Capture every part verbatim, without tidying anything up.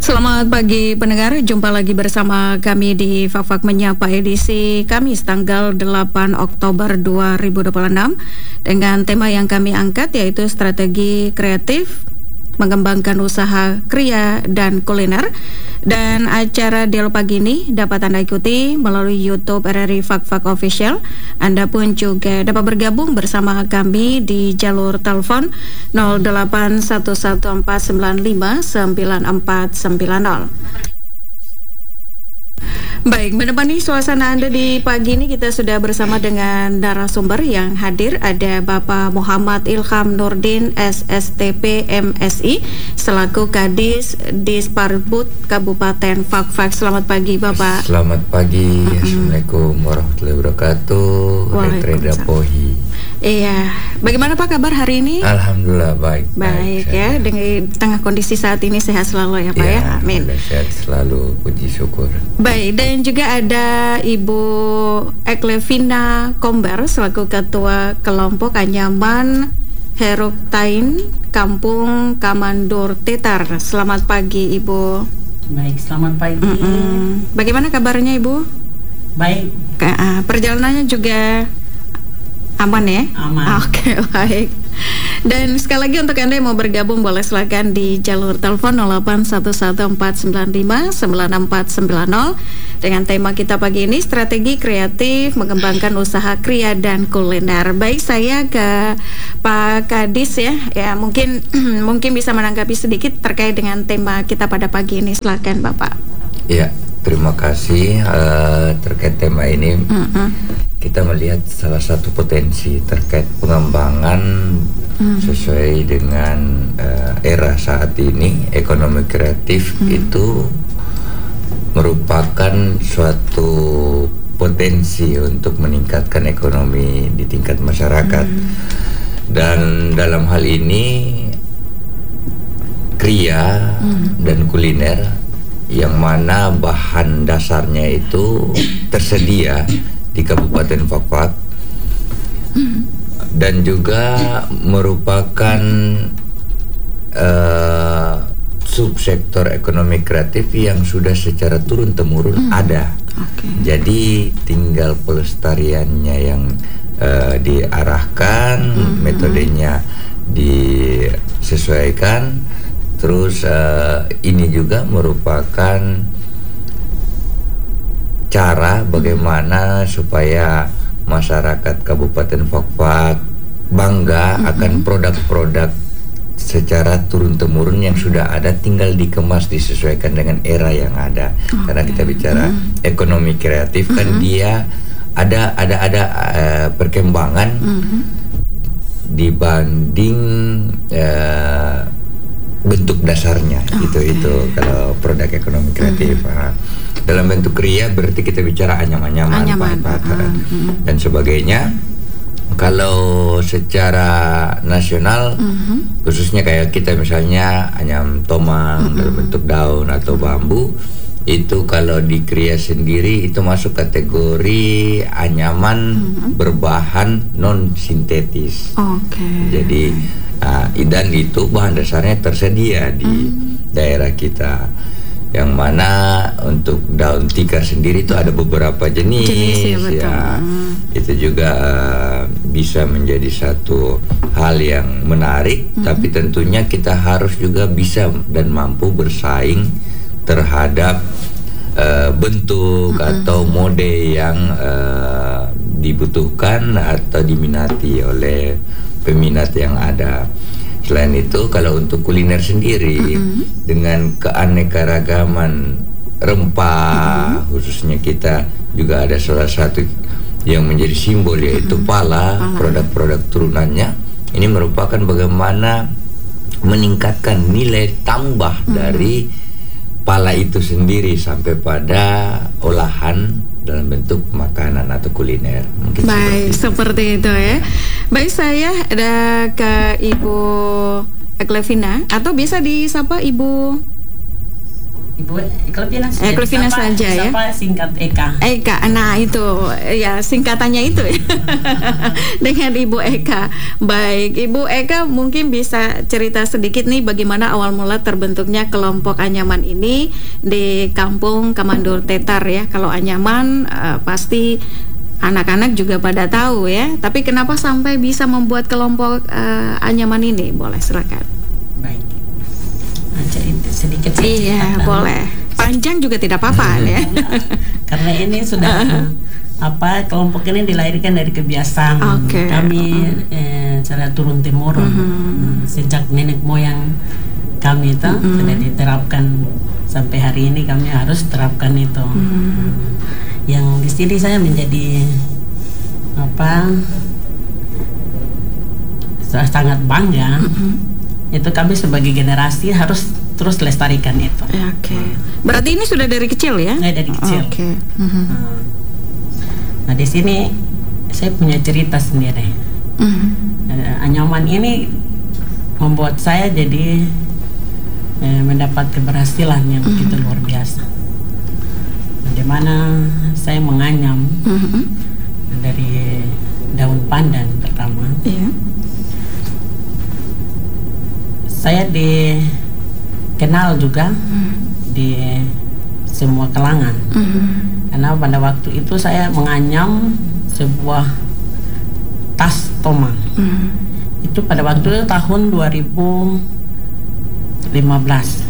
Selamat pagi pendengar, jumpa lagi bersama kami di Fak-Fak Menyapa edisi Kamis tanggal delapan Oktober dua ribu dua puluh enam dengan tema yang kami angkat yaitu strategi kreatif mengembangkan usaha kria dan kuliner. Dan acara dialog pagi ini dapat Anda ikuti melalui YouTube R R I Fak-Fak Official. Anda pun juga dapat bergabung bersama kami di jalur telepon nol delapan satu satu empat sembilan lima sembilan empat sembilan nol. Baik, menemani suasana Anda di pagi ini kita sudah bersama dengan narasumber yang hadir. Ada Bapak Muhammad Ilham Nurdin S S T P M Si selaku Kadis Disparbud Kabupaten Fak-Fak. Selamat pagi Bapak. Selamat pagi. Mm-hmm. Assalamualaikum warahmatullahi wabarakatuh. Retreda Pohi. Iya, bagaimana Pak kabar hari ini? Alhamdulillah baik. Baik, baik ya, dengan tengah kondisi saat ini sehat selalu ya Pak ya. Ya amin. Sehat selalu, puji syukur. Baik, dan juga ada Ibu Eklevina Komber selaku Ketua Kelompok Anyaman Heruktain Kampung Kamandur Tetar. Selamat pagi Ibu. Baik, selamat pagi. Mm-mm. Bagaimana kabarnya Ibu? Baik. Ke, perjalanannya juga aman ya? Aman. Oke, baik. Dan sekali lagi untuk Anda yang mau bergabung boleh silakan di jalur telepon nol delapan satu satu empat sembilan lima sembilan empat sembilan nol dengan tema kita pagi ini strategi kreatif mengembangkan usaha kria dan kuliner. Baik, saya ke Pak Kadis ya. Ya, mungkin mungkin bisa menanggapi sedikit terkait dengan tema kita pada pagi ini. Silakan Bapak. Iya, terima kasih uh, terkait tema ini. Mm-hmm. Kita melihat salah satu potensi terkait pengembangan mm. sesuai dengan uh, era saat ini, ekonomi kreatif mm. itu merupakan suatu potensi untuk meningkatkan ekonomi di tingkat masyarakat. Mm. Dan dalam hal ini kria mm. dan kuliner yang mana bahan dasarnya itu tersedia di Kabupaten Fak-Fak dan juga merupakan uh, subsektor ekonomi kreatif yang sudah secara turun-temurun mm. ada. Okay. Jadi tinggal pelestariannya yang uh, diarahkan, mm-hmm. metodenya disesuaikan. Terus uh, ini juga merupakan cara bagaimana supaya masyarakat Kabupaten Fak-Fak bangga mm-hmm. akan produk-produk secara turun-temurun yang sudah ada, tinggal dikemas disesuaikan dengan era yang ada. Okay. Karena kita bicara mm-hmm. ekonomi kreatif mm-hmm. kan dia ada ada ada uh, perkembangan mm-hmm. dibanding uh, bentuk dasarnya. Okay. itu itu kalau produk ekonomi kreatif. Mm-hmm. Nah, dalam bentuk kria berarti kita bicara anyam-anyaman, anyaman, mm-hmm. dan sebagainya. Kalau secara nasional, mm-hmm. khususnya kayak kita misalnya anyam tomang mm-hmm. dalam bentuk daun atau bambu, itu kalau di kria sendiri itu masuk kategori anyaman mm-hmm. berbahan non sintetis. Okay. Jadi uh, dan itu bahan dasarnya tersedia di mm-hmm. daerah kita. Yang mana untuk daun tikar sendiri itu ada beberapa jenis, jenis ya, betul. ya hmm. itu juga uh, bisa menjadi satu hal yang menarik, hmm. tapi tentunya kita harus juga bisa dan mampu bersaing terhadap uh, bentuk hmm. atau mode yang uh, dibutuhkan atau diminati oleh peminat yang ada. Selain itu, kalau untuk kuliner sendiri mm-hmm. dengan keanekaragaman rempah, mm-hmm. khususnya kita juga ada salah satu yang menjadi simbol yaitu mm-hmm. pala, pala, produk-produk turunannya. Ini merupakan bagaimana meningkatkan nilai tambah mm-hmm. dari pala itu sendiri sampai pada olahan dalam bentuk makanan atau kuliner. Mungkin baik, seperti itu, seperti itu ya. Baik, saya ada ke Ibu Eklevina atau bisa disapa Ibu Ibu Ibu Eklevina Eh, Eklevina saja ya. Siapa singkat Eka? Eka, nah itu ya singkatannya itu ya. Dengan Ibu Eka. Baik, Ibu Eka mungkin bisa cerita sedikit nih bagaimana awal mula terbentuknya kelompok Anyaman ini di Kampung Kamandul Tetar ya. Kalau Anyaman uh, pasti anak-anak juga pada tahu ya. Tapi kenapa sampai bisa membuat kelompok uh, Anyaman ini? Boleh silakan. Baik. Nah, cerita sedikit sih. Iya, boleh. Panjang juga tidak apa-apa ya. Karena ini sudah apa kelompok ini dilahirkan dari kebiasaan okay. kami eh, cara turun temurun uh-huh. sejak nenek moyang kami itu uh-huh. sudah diterapkan sampai hari ini kami harus terapkan itu. Uh-huh. Yang di sini saya menjadi apa sangat bangga. Uh-huh. Itu kami sebagai generasi harus terus lestarikan itu. Oke. Okay. Berarti ini sudah dari kecil ya? Nah, dari kecil. Oke. Okay. Uh-huh. Nah di sini saya punya cerita sendiri. Uh-huh. Uh, Anyaman ini membuat saya jadi eh, mendapat keberhasilan yang uh-huh. begitu luar biasa. Nah, di mana saya menganyam uh-huh. dari daun pandan pertama. Yeah. Saya dikenal juga uh-huh. di semua kalangan. Uh-huh. Karena pada waktu itu saya menganyam sebuah tas tomang. Mm. Itu pada waktu itu tahun dua ribu lima belas.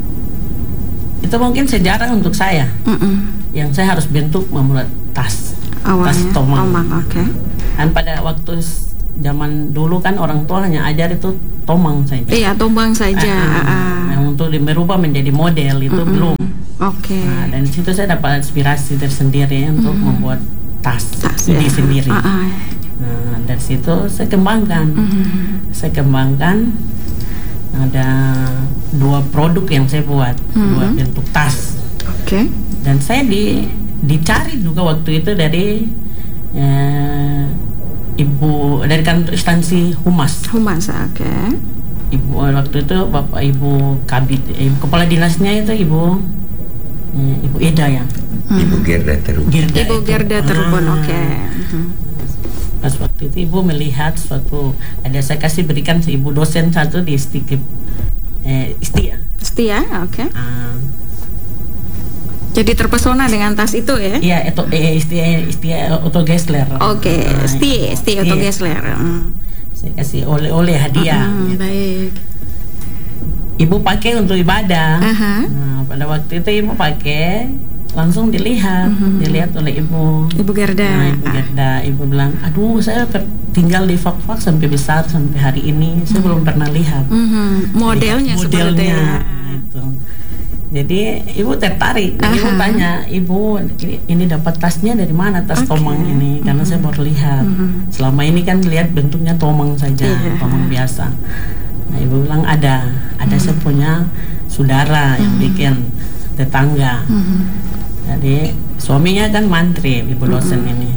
Itu mungkin sejarah untuk saya. Mm-mm. Yang saya harus bentuk membuat tas. Awalnya, tas tomang. tomang okay. Dan pada waktu zaman dulu kan orang tua hanya ajar itu tomang saja. Iya, tomang saja. Uh, uh. Yang untuk merubah menjadi model itu Mm-mm. belum. Oke. Okay. Nah, dan situ saya dapat inspirasi tersendiri untuk mm-hmm. membuat tas, tas ya. sendiri. Uh-uh. Nah, dari situ saya kembangkan, mm-hmm. saya kembangkan ada dua produk yang saya buat, mm-hmm. dua bentuk tas. Oke. Okay. Dan saya di dicari juga waktu itu dari eh, ibu dari kantor instansi humas. Humas, oke. Okay. Ibu waktu itu bapak ibu kabit, ibu kepala dinasnya itu ibu. Ibu Eda ya, hmm. Ibu Gerda Terubon. Gerda Ibu Gerda Terubon, ah. oke. Okay. Uh-huh. Pas waktu itu ibu melihat suatu, ada saya kasih berikan si ibu dosen satu di Stikip, eh, Istia. Istia, oke. Okay. Uh. Jadi terpesona dengan tas itu ya? Iya, itu eh, Istia, Istia Otto Gessler. Oke, okay. uh, Istia, Istia Otto Gessler. Uh. Saya kasih oleh-oleh hadiah. Uh-huh, gitu. Baik. Ibu pakai untuk ibadah. Uh-huh. Nah, pada waktu itu ibu pakai, langsung dilihat, uh-huh. dilihat oleh ibu. Ibu Gerda. Nah, ibu Gerda, ibu bilang, aduh saya tinggal di Fak-Fak sampai besar sampai hari ini, saya uh-huh. belum pernah lihat. Uh-huh. Modelnya, lihat modelnya itu. Jadi ibu tertarik. Uh-huh. Ibu tanya, ibu ini dapat tasnya dari mana, tas okay. tomang ini? Karena uh-huh. saya baru lihat. Uh-huh. Selama ini kan lihat bentuknya tomang saja, uh-huh. tomang biasa. Nah, ibu bilang ada, ada hmm. saya punya saudara yang hmm. bikin tetangga. Hmm. Jadi suaminya kan mantri, ibu dosen hmm. ini.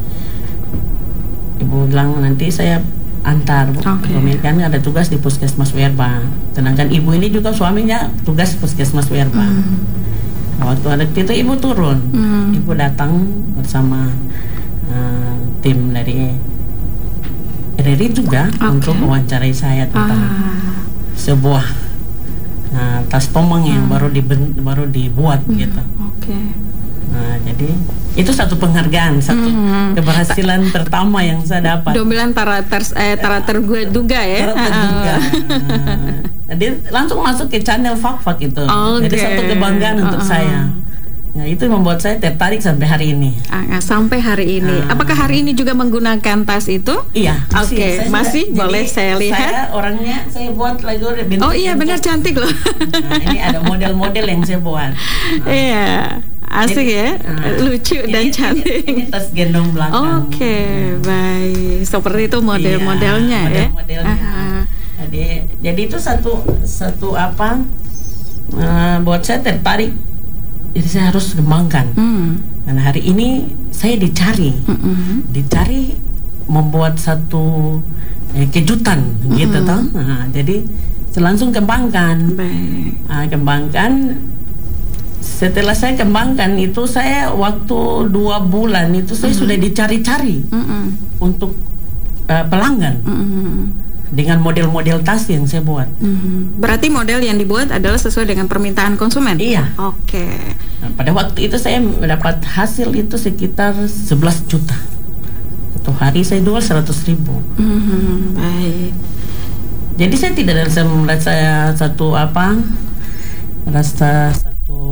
Ibu bilang nanti saya antar, okay. suami kan ada tugas di Puskesmas Werba. Sedangkan ibu ini juga suaminya tugas Puskesmas Werba. Hmm. Nah, waktu ada itu ibu turun, hmm. ibu datang bersama uh, tim dari R R I juga okay. untuk mewawancarai saya tentang ah. sebuah nah, tas tomang yang hmm. baru diben, baru dibuat hmm. gitu. Oke. Okay. Nah, jadi itu satu penghargaan, satu hmm. keberhasilan Ta- pertama yang saya dapat. Domilan tara ter eh, tara terduga ya. Tara terduga. Nah, dia langsung masuk ke channel Fak-Fak itu. Okay. Jadi satu kebanggaan uh-uh. untuk saya. Nah, itu membuat saya tertarik sampai hari ini. Ah, sampai hari ini. Ah. Apakah hari ini juga menggunakan tas itu? Iya. Oke, okay. masih juga, boleh saya lihat. Saya orangnya saya buat lagi bentuk. Oh iya, benar cantik loh. Nah, ini ada model-model yang saya buat. Iya. Ah. Asik jadi, ya, uh, lucu ini, dan cantik. Ini, ini tas gendong belakang. Oke, okay, baik. Seperti itu model-modelnya iya, ya. Model-modelnya. Uh-huh. Jadi, jadi itu satu satu apa? Uh, buat saya tertarik. Jadi saya harus kembangkan. Hmm. Karena hari ini saya dicari, mm-hmm. dicari membuat satu eh, kejutan, mm-hmm. gitu toh. Nah, jadi saya langsung kembangkan, Baik. Nah, kembangkan. setelah saya kembangkan itu, saya waktu dua bulan itu saya mm-hmm. sudah dicari-cari mm-hmm. untuk uh, pelanggan mm-hmm. dengan model-model tas yang saya buat. Mm-hmm. Berarti model yang dibuat adalah sesuai dengan permintaan konsumen? Iya. Oke. Okay. Nah, pada waktu itu saya mendapat hasil itu sekitar sebelas juta. Satu hari saya jual seratus ribu. Mm-hmm. Baik. Jadi saya tidak ada melihat saya satu apa rasa satu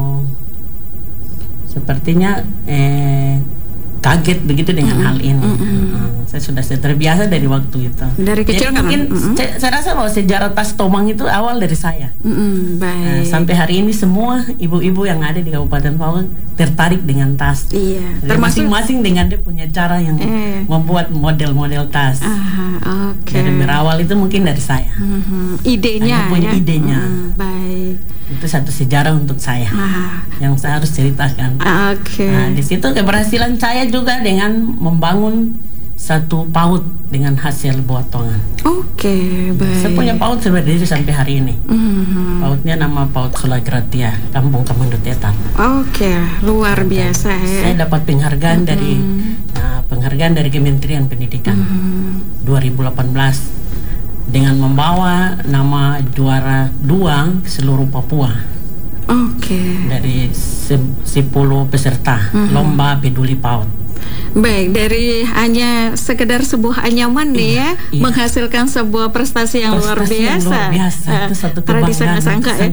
sepertinya eh, kaget begitu dengan mm-hmm. hal ini. Mm-hmm. Hmm, saya sudah terbiasa dari waktu itu. Dari kecil. Jadi mungkin mm-hmm. saya, saya rasa bahwa sejarah tas Tomang itu awal dari saya. Mm-hmm. Baik. Nah, sampai hari ini semua ibu-ibu yang ada di Kabupaten Fawak tertarik dengan tas. Iya. Jadi masing-masing dengan dia punya cara yang eh. membuat model-model tas. Aha, oke. Okay. Dari berawal itu mungkin dari saya. Mm-hmm. Idenya. Saya punya ya? idenya. Mm, baik. Itu satu sejarah untuk saya ah. yang saya harus ceritakan. Oke. Okay. Nah, di situ keberhasilan saya juga dengan membangun satu PAUD dengan hasil buat tongan. Oke, okay, baik. Saya punya PAUD berdiri sampai hari ini. Mm-hmm. PAUDnya nama PAUD Sulagratia, Kampung Kemendutetan. Oke, okay, luar biasa ya. Saya dapat penghargaan mm-hmm. dari nah, penghargaan dari Kementerian Pendidikan mm-hmm. dua ribu delapan belas dengan membawa nama juara dua seluruh Papua. Oke. Okay. Dari sepuluh peserta mm-hmm. lomba peduli PAUD. Baik, dari hanya sekedar sebuah anyaman nih iya, ya, iya. menghasilkan sebuah prestasi yang prestasi luar biasa. Yang luar biasa. Uh, itu satu kebanggaan. Disangka-sangka ya.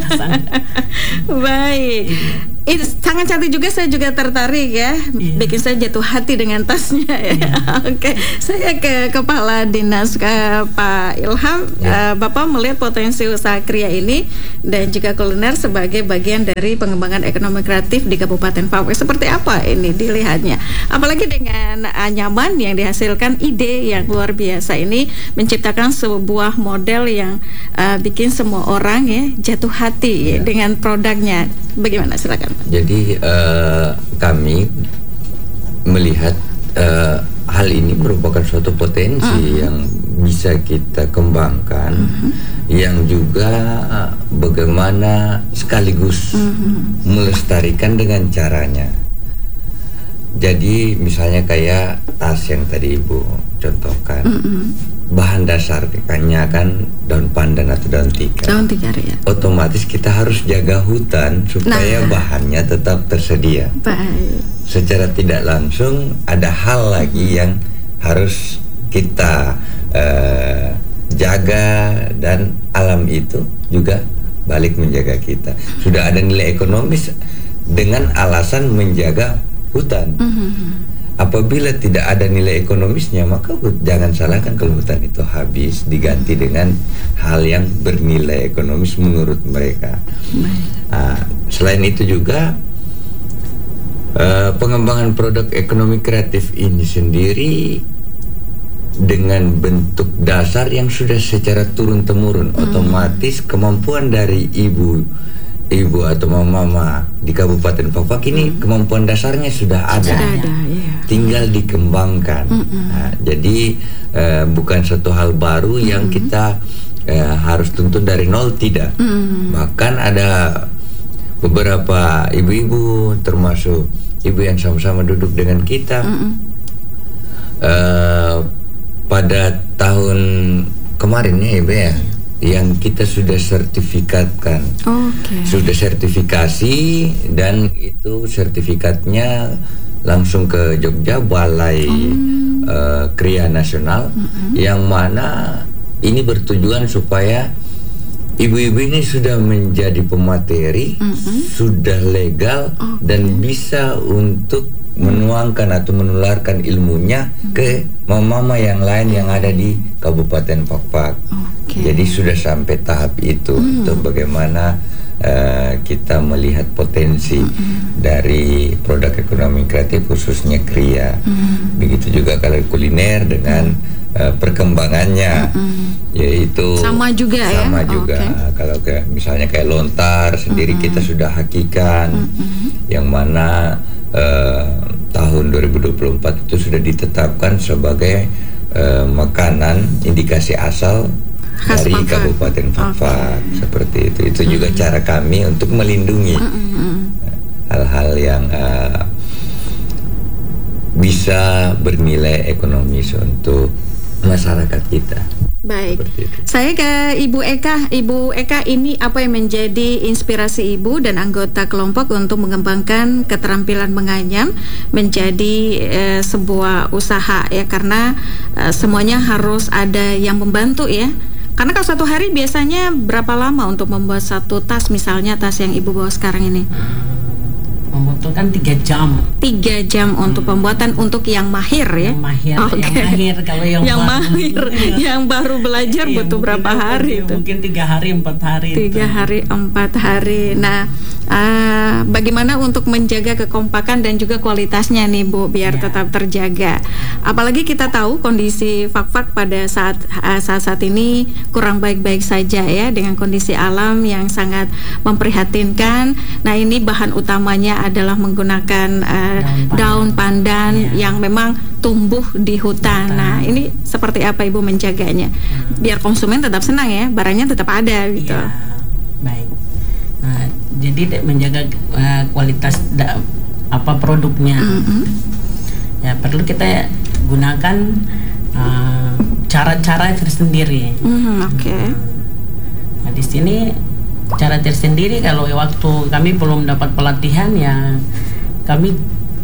Baik. Iya. Itu sangat cantik juga, saya juga tertarik ya. Iya. Bikin saya jatuh hati dengan tasnya ya. Iya. Oke, saya ke Kepala Dinas ke Pak Ilham. Iya. Uh, Bapak melihat potensi usaha Kria ini dan juga kuliner sebagai bagian dari pengembangan ekonomi kreatif di Kabupaten Fawak. Seperti apa ini dilihatnya? Apalagi dengan uh, nyaman yang dihasilkan ide yang luar biasa ini menciptakan sebuah model yang uh, bikin semua orang ya jatuh hati ya. Dengan produknya. Bagaimana, silakan. Jadi uh, kami melihat uh, hal ini merupakan suatu potensi uh-huh. yang bisa kita kembangkan, uh-huh. yang juga uh, bagaimana sekaligus uh-huh. melestarikan dengan caranya. Jadi misalnya kayak tas yang tadi Ibu contohkan, mm-hmm. bahan dasarnya kan daun pandan atau daun tikar. Daun tikar ya. Otomatis kita harus jaga hutan supaya nah. bahannya tetap tersedia. Baik. Secara tidak langsung ada hal lagi yang harus kita uh, jaga, dan alam itu juga balik menjaga kita. Sudah ada nilai ekonomis dengan alasan menjaga hutan. Mm-hmm. Apabila tidak ada nilai ekonomisnya, maka jangan salahkan kalau hutan itu habis diganti dengan hal yang bernilai ekonomis menurut mereka. Nah, selain itu juga uh, pengembangan produk ekonomi kreatif ini sendiri dengan bentuk dasar yang sudah secara turun-temurun, mm. otomatis kemampuan dari ibu ibu atau mama di Kabupaten Fawak ini hmm. kemampuan dasarnya sudah ada, sudah ada yeah. tinggal dikembangkan. Mm-mm. Nah, jadi uh, bukan satu hal baru mm-mm. yang kita uh, harus tuntun dari nol, tidak. Mm. Bahkan ada beberapa ibu-ibu, termasuk ibu yang sama-sama duduk dengan kita, uh, pada tahun kemarin ya Ibu ya, yang kita sudah sertifikatkan, okay. sudah sertifikasi, dan itu sertifikatnya langsung ke Jogja Balai mm. uh, Kria Nasional, mm-hmm. yang mana ini bertujuan supaya ibu-ibu ini sudah menjadi pemateri, mm-hmm. sudah legal, okay. dan bisa untuk menuangkan atau menularkan ilmunya mm-hmm. ke mama-mama yang lain yang ada di Kabupaten Fawak. Okay. Jadi sudah sampai tahap itu, mm. untuk bagaimana uh, kita melihat potensi mm-hmm. dari produk ekonomi kreatif khususnya Kria. Mm. Begitu juga kalau kuliner dengan uh, perkembangannya, mm-hmm. yaitu sama juga sama ya. juga. Okay. Kalau kayak misalnya kayak lontar sendiri, mm-hmm. kita sudah hakikan, mm-hmm. yang mana Uh, tahun dua ribu dua puluh empat itu sudah ditetapkan sebagai uh, makanan indikasi asal Khas dari Fak-Fak. Kabupaten Fak-Fak, okay. Seperti itu. Itu mm-hmm. juga cara kami untuk melindungi mm-hmm. hal-hal yang uh, bisa bernilai ekonomis untuk masyarakat kita. Baik, saya ke Ibu Eka. Ibu Eka, ini apa yang menjadi inspirasi Ibu dan anggota kelompok untuk mengembangkan keterampilan menganyam menjadi eh, sebuah usaha ya, karena eh, semuanya harus ada yang membantu ya. Karena kalau satu hari biasanya berapa lama untuk membuat satu tas, misalnya tas yang Ibu bawa sekarang ini? Membutuhkan tiga jam. Tiga jam hmm. untuk pembuatan untuk yang mahir ya. Yang mahir, okay. yang mahir. Kalau yang, yang baru, mahir, ya. yang baru belajar ya, butuh berapa hari itu? Mungkin tiga hari, empat hari. Tiga itu. hari, empat hari. Nah, uh, bagaimana untuk menjaga kekompakan dan juga kualitasnya nih Bu, biar ya. tetap terjaga. Apalagi kita tahu kondisi Fak-Fak pada saat uh, saat saat ini kurang baik-baik saja ya, dengan kondisi alam yang sangat memprihatinkan. Nah, ini bahan utamanya adalah menggunakan uh, daun, daun pandan ya. yang memang tumbuh di hutan. hutan. Nah, ini seperti apa Ibu menjaganya? Hmm. Biar konsumen tetap senang ya, barangnya tetap ada gitu. Ya, baik. Nah, jadi menjaga uh, kualitas da, apa produknya, mm-hmm. ya perlu kita gunakan uh, cara-cara tersendiri. Mm-hmm, Oke. Okay. Nah, di sini cara tersendiri kalau waktu kami belum dapat pelatihan ya kami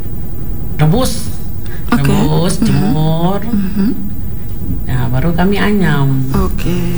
rebus, okay. rebus, mm-hmm. jemur, mm-hmm. nah baru kami anyam. Oke. Okay.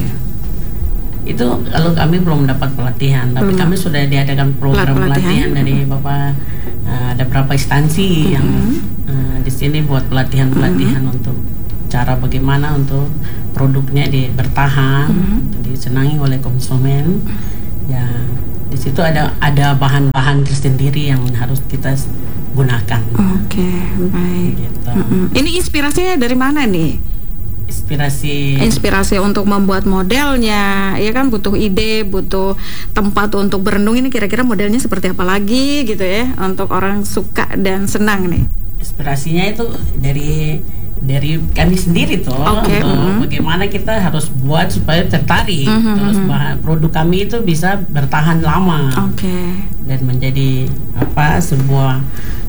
Itu kalau kami belum dapat pelatihan, tapi belum. kami sudah diadakan program pelatihan, pelatihan dari Bapak, uh, ada beberapa instansi mm-hmm. yang uh, di sini buat pelatihan-pelatihan mm-hmm. untuk cara bagaimana untuk produknya di bertahan, mm-hmm. disenangi oleh konsumen. Ya, di situ ada ada bahan-bahan tersendiri yang harus kita gunakan. Oke, okay, baik. Gitu. Mm-hmm. Ini inspirasinya dari mana nih? Inspirasi. Inspirasi untuk membuat modelnya, ya kan butuh ide, butuh tempat untuk berenung. Ini kira-kira modelnya seperti apa lagi gitu ya, untuk orang suka dan senang nih. Inspirasinya itu dari dari kami sendiri tuh, okay. untuk mm-hmm. bagaimana kita harus buat supaya tertarik, mm-hmm. terus bahan, produk kami itu bisa bertahan lama, okay. dan menjadi apa sebuah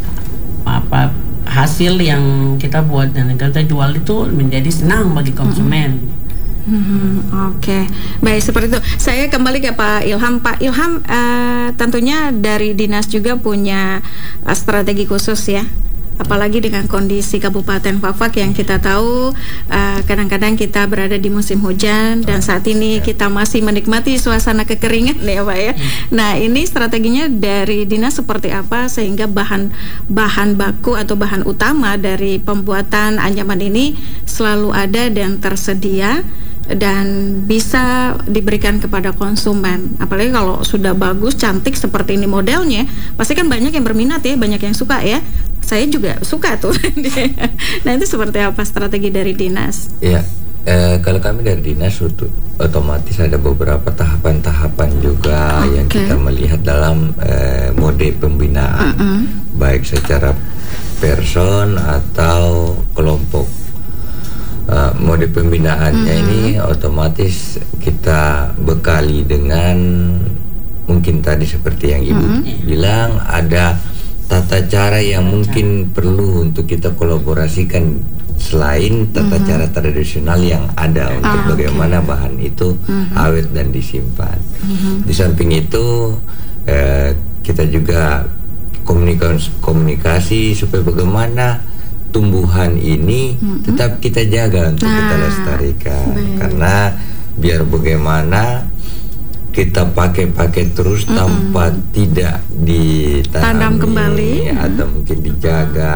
apa hasil yang kita buat dan kita jual itu menjadi senang bagi konsumen. Mm-hmm. Oke, okay. Baik, seperti itu. Saya kembali ke Pak Ilham. Pak Ilham, uh, tentunya dari dinas juga punya uh, strategi khusus ya. Apalagi dengan kondisi Kabupaten Fak-Fak yang kita tahu uh, kadang-kadang kita berada di musim hujan dan saat ini kita masih menikmati suasana kekeringan ya Pak ya. Nah, ini strateginya dari dinas seperti apa sehingga bahan bahan baku atau bahan utama dari pembuatan anyaman ini selalu ada dan tersedia dan bisa diberikan kepada konsumen. Apalagi kalau sudah bagus, cantik seperti ini modelnya, pasti kan banyak yang berminat ya, banyak yang suka ya. Saya juga suka tuh. Nah, itu seperti apa strategi dari dinas? Iya, eh, kalau kami dari dinas otomatis ada beberapa tahapan-tahapan juga okay. yang kita melihat dalam eh, mode pembinaan, uh-uh. baik secara person atau kelompok. Uh, mode pembinaannya mm-hmm. ini otomatis kita bekali dengan mungkin tadi seperti yang Ibu mm-hmm. bilang, ada tata cara yang mungkin perlu untuk kita kolaborasikan selain tata mm-hmm. cara tradisional yang ada untuk ah, bagaimana okay. bahan itu mm-hmm. awet dan disimpan. Mm-hmm. Di samping itu eh, kita juga komunikasi, komunikasi supaya bagaimana tumbuhan ini mm-hmm. tetap kita jaga untuk nah, kita lestarikan, baik. Karena biar bagaimana kita pakai-pakai terus mm-hmm. tanpa tidak ditanami tanam kembali atau mm-hmm. mungkin dijaga.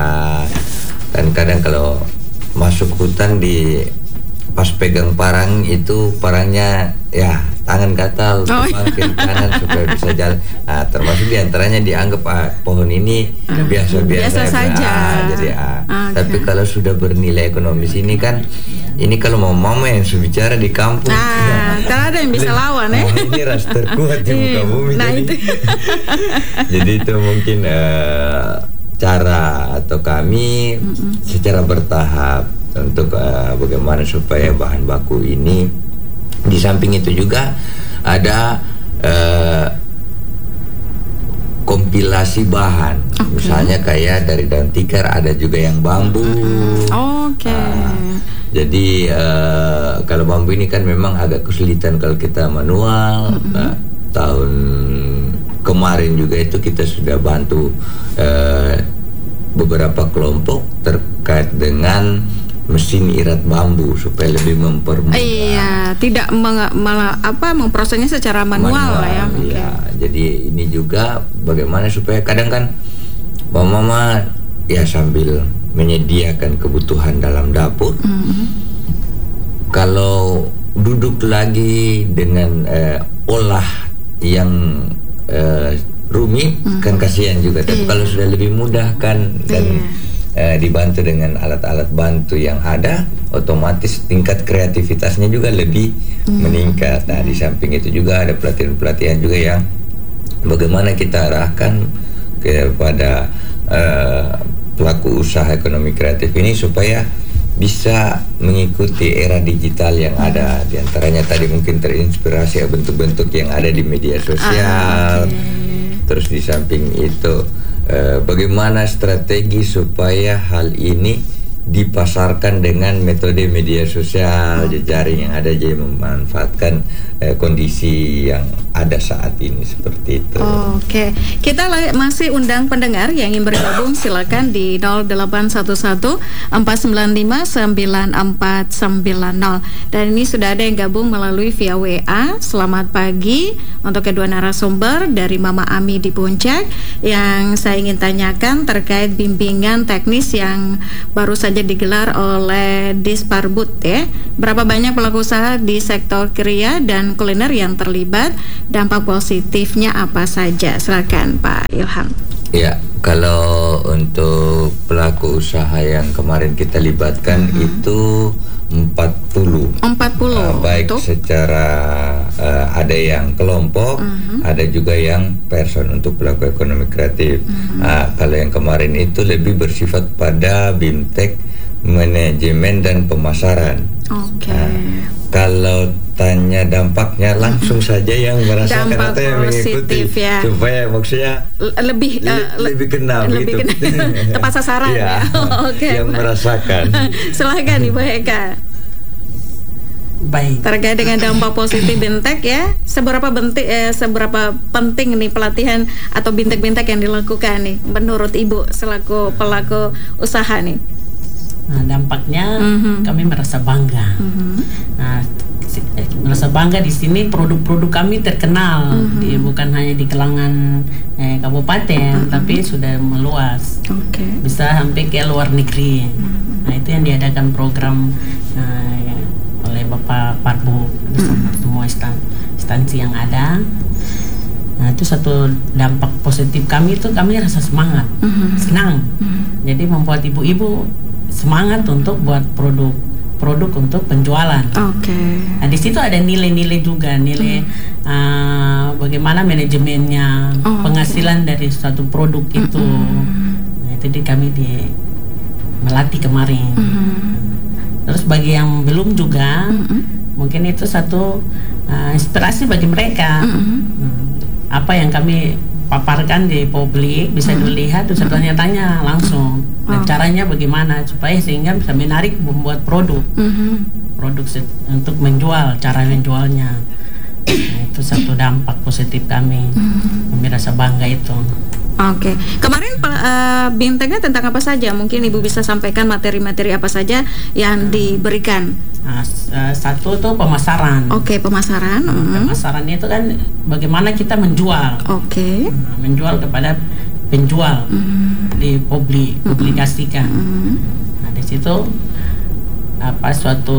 Dan kadang kalau masuk hutan di pas pegang parang itu parangnya ya tangan gatal, oh, kiri kanan supaya bisa jalan. Nah, termasuk diantaranya dianggap ah, pohon ini biasa-biasa saja. Ah, jadi ah. Okay. Tapi kalau sudah bernilai ekonomis ini kan, ini kalau mau mama yang bicara di kampung, nah, kan ada yang bisa lawan ya. Oh, ini ras terkuat di muka bumi. Nah, jadi, itu. jadi itu mungkin uh, cara atau kami mm-mm. secara bertahap untuk uh, bagaimana supaya bahan baku ini Di samping itu juga ada uh, kompilasi bahan, okay. Misalnya kayak dari daun tikar, ada juga yang bambu. Oke. Okay. Uh, jadi uh, kalau bambu ini kan memang agak kesulitan kalau kita manual. Mm-hmm. uh, tahun kemarin juga itu kita sudah bantu uh, beberapa kelompok terkait dengan mesin irat bambu supaya lebih mempermudah. Iya, tidak meng- malah apa memprosesnya secara manual, manual lah ya. Iya, okay. Jadi ini juga bagaimana supaya kadang kan mama ya sambil menyediakan kebutuhan dalam dapur. Mm-hmm. Kalau duduk lagi dengan uh, olah yang uh, rumit, mm-hmm. kan kasihan juga. Tapi iya. Kalau sudah lebih mudah kan dan iya. uh, dibantu dengan alat-alat bantu yang ada, otomatis tingkat kreativitasnya juga lebih mm-hmm. meningkat. Nah, di samping itu juga ada pelatihan-pelatihan juga yang bagaimana kita arahkan kepada uh, pelaku usaha ekonomi kreatif ini supaya bisa mengikuti era digital yang ada. Di antaranya tadi mungkin terinspirasi bentuk-bentuk yang ada di media sosial. Ah, okay. Terus di samping itu eh, bagaimana strategi supaya hal ini dipasarkan dengan metode media sosial, jejaring yang ada, jadi memanfaatkan eh, kondisi yang ada saat ini seperti itu. Oke, kita masih undang pendengar yang ingin bergabung, silakan di nol delapan satu satu empat sembilan lima sembilan empat sembilan nol. Dan ini sudah ada yang gabung melalui via W A. Selamat pagi untuk kedua narasumber dari Mama Ami di Puncak. Yang saya ingin tanyakan terkait bimbingan teknis yang baru saja digelar oleh Disparbud ya. Berapa banyak pelaku usaha di sektor kria dan kuliner yang terlibat? Dampak positifnya apa saja? Silakan Pak Ilham. Ya, kalau untuk pelaku usaha yang kemarin kita libatkan mm-hmm. itu empat puluh. empat puluh. Uh, baik untuk? Secara uh, ada yang kelompok, mm-hmm. ada juga yang person untuk pelaku ekonomi kreatif. Mm-hmm. Uh, kalau yang kemarin itu lebih bersifat pada BIMTEK, manajemen dan pemasaran. Oke. Okay. Uh, kalau tanya dampaknya, langsung saja yang merasakan dampak atau yang mengikuti ya. Supaya maksudnya lebih uh, le- lebih kenal lebih gitu. Kenal. Tepat sasaran ya. Oh, Oke. Okay. Yang merasakan. Silakan Ibu Heka. Baik. Terkait dengan dampak positif BIMTEK ya, seberapa bentik eh, seberapa penting nih pelatihan atau BIMTEK-BIMTEK yang dilakukan nih menurut Ibu selaku pelaku usaha nih? Nah, dampaknya mm-hmm. kami merasa bangga. Mm-hmm. Nah, merasa bangga di sini produk-produk kami terkenal, mm-hmm. di, bukan hanya di kalangan eh, kabupaten, mm-hmm. tapi sudah meluas. Okay. Bisa sampai ke luar negeri. Mm-hmm. Nah, itu yang diadakan program eh, oleh Bapak Parbu bersama mm-hmm. semua instan- instansi yang ada. Nah, itu satu dampak positif kami, itu kami rasa semangat, mm-hmm. senang. Mm-hmm. Jadi membuat ibu-ibu semangat untuk buat produk produk untuk penjualan. Oke. Okay. Nah, di situ ada nilai-nilai juga, nilai hmm. uh, bagaimana manajemennya, oh, penghasilan okay. dari suatu produk itu. Mm-hmm. Nah, itu di kami di melatih kemarin. Mm-hmm. Terus bagi yang belum juga, mm-hmm. mungkin itu satu uh, inspirasi bagi mereka. Mm-hmm. Hmm, apa yang kami paparkan di publik bisa hmm. dilihat, bisa tanya-tanya langsung dan oh. caranya bagaimana supaya sehingga bisa menarik membuat produk hmm. produk se- untuk menjual, cara menjualnya. Nah, itu satu dampak positif kami. hmm. Kami rasa bangga itu. Oke, okay. Kemarin uh, BIMTEK-nya tentang apa saja? Mungkin Ibu bisa sampaikan materi-materi apa saja yang hmm. diberikan. Nah, uh, satu tuh pemasaran. Oke, okay, pemasaran. Nah, mm-hmm. Pemasaran itu kan bagaimana kita menjual. Oke. Okay. Nah, menjual kepada penjual mm-hmm. di publik, publikasikan. Mm-hmm. Nah, di situ apa suatu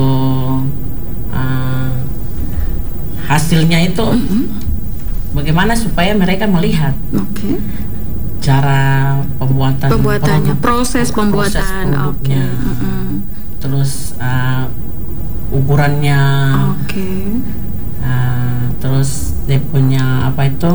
uh, hasilnya itu mm-hmm. bagaimana supaya mereka melihat. Oke. Okay. Cara pembuatan pembuatannya, produk, proses pembuatan, proses produknya, okay. mm-hmm. terus uh, ukurannya, okay. uh, terus dia punya apa itu,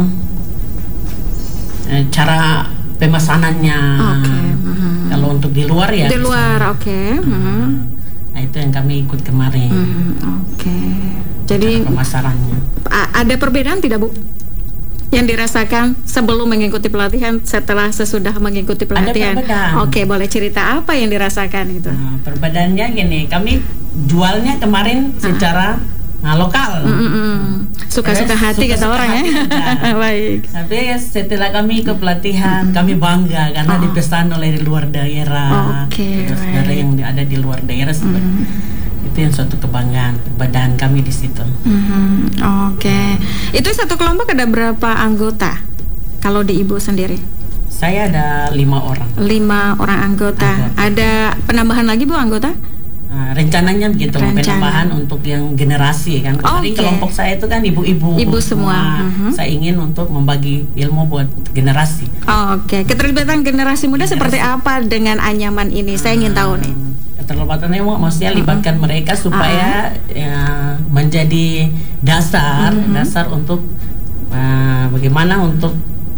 uh, cara pemesanannya. Okay. Mm-hmm. Kalau untuk di luar ya. Di luar, oke. Okay. Mm-hmm. Nah, itu yang kami ikut kemarin. Mm-hmm. Oke. Okay. Jadi pemasarannya. Ada perbedaan tidak, Bu? Yang dirasakan sebelum mengikuti pelatihan, setelah sesudah mengikuti pelatihan? Ada perbedaan. Oke, boleh cerita apa yang dirasakan itu? Nah, perbedaannya gini, kami jualnya kemarin secara nah, lokal. Mm-mm. Suka-suka hati kata orang ya. Baik. Tapi setelah kami ke pelatihan, kami bangga karena oh. dipesan oleh luar daerah. Oke. Okay, saudara yang ada di luar daerah seperti mm. itu yang suatu kebanggaan perbedaan kami di situ. Mm-hmm. Oke. Okay. Itu satu kelompok ada berapa anggota? Kalau di Ibu sendiri? Saya ada lima orang. Lima orang anggota. anggota. Ada penambahan lagi, Bu, anggota? Nah, rencananya begitu, Rencana. penambahan untuk yang generasi kan. Oh, Kemarin okay. kelompok saya itu kan ibu-ibu. Ibu semua. Nah, uh-huh. Saya ingin untuk membagi ilmu buat generasi. Oh, Oke, okay. Keterlibatan generasi muda generasi. Seperti apa dengan Anyaman ini? Saya ingin tahu nih. Keterlibatannya maksudnya uh-huh. libatkan mereka supaya uh-huh. ya, menjadi dasar, uh-huh. dasar untuk uh, bagaimana untuk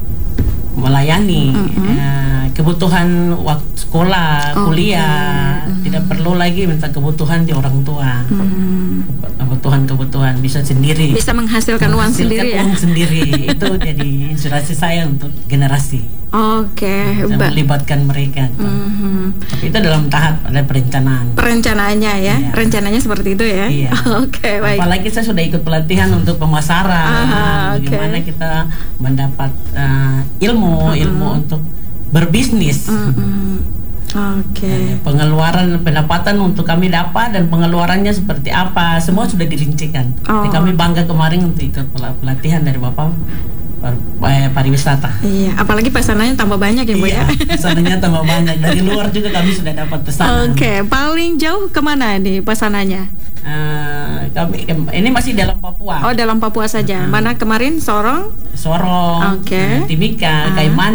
melayani uh-huh. uh, kebutuhan waktu sekolah, oh, kuliah, uh-huh. tidak perlu lagi minta kebutuhan di orang tua, uh-huh. kebutuhan-kebutuhan bisa sendiri, bisa menghasilkan, menghasilkan uang sendiri, uang ya? sendiri. Itu jadi inspirasi saya untuk generasi. Oke, okay, melibatkan mereka. Uh-huh. Tapi itu dalam tahap ada perencanaan. Perencanaannya ya, iya. rencananya seperti itu ya. Iya. Oke, okay, baik. Apalagi saya sudah ikut pelatihan untuk pemasaran, uh-huh, bagaimana okay. kita mendapat uh, ilmu, uh-huh. ilmu untuk berbisnis. Uh-huh. Oke. Okay. Pengeluaran pendapatan untuk kami dapat dan pengeluarannya seperti apa, semua sudah dirincikan. Oh. Jadi kami bangga kemarin untuk ikut pelatihan dari Bapak pariwisata. Iya, apalagi pesanannya tambah banyak ya, Bu iya, ya. Pesanannya tambah banyak. Dari luar juga kami sudah dapat pesanan. Oke, okay. Paling jauh kemana nih pesanannya? Uh, kami ini masih dalam Papua. Oh, dalam Papua saja. Uh-huh. Mana kemarin? Sorong? Sorong. Oke. Okay. Timika, uh-huh. Kaiman.